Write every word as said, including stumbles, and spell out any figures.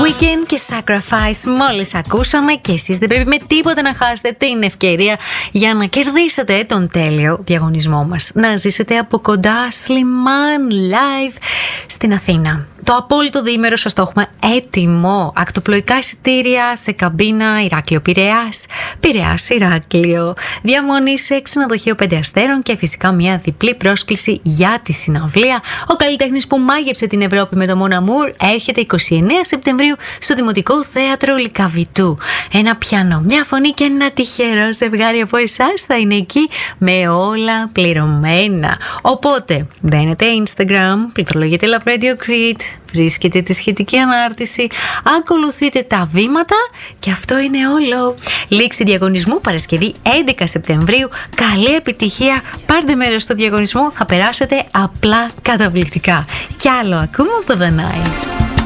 Weekend και Sacrifice μόλις ακούσαμε και εσείς δεν πρέπει με τίποτα να χάσετε την ευκαιρία για να κερδίσετε τον τέλειο διαγωνισμό μας. Να ζήσετε από κοντά Slimane Live στην Αθήνα. Το απόλυτο διήμερο σας το έχουμε έτοιμο. Ακτοπλοϊκά εισιτήρια σε καμπίνα Ηράκλειο Πειραιάς, Πειραιάς Ηράκλειο. Διαμονή σε ξενοδοχείο πέντε αστέρων και φυσικά μια διπλή πρόσκληση για τη συναυλία. Ο καλλιτέχνης που μάγεψε την Ευρώπη με το Mon Amour έρχεται εικοστή ενάτη Σεπτεμβρίου στο Δημοτικό Θέατρο Λυκαβητού. Ένα πιάνο, μια φωνή και ένα τυχερό ζευγάρι από εσάς θα είναι εκεί με όλα πληρωμένα. Οπότε μπαίνετε Instagram, πληκτρολογείτε Love Radio Crete, βρίσκετε τη σχετική ανάρτηση, ακολουθείτε τα βήματα και αυτό είναι όλο. Λήξη διαγωνισμού Παρασκευή έντεκα Σεπτεμβρίου. Καλή επιτυχία, πάρτε μέρος στο διαγωνισμό, θα περάσετε απλά καταπληκτικά. Κι άλλο ακούμε από Δανάη.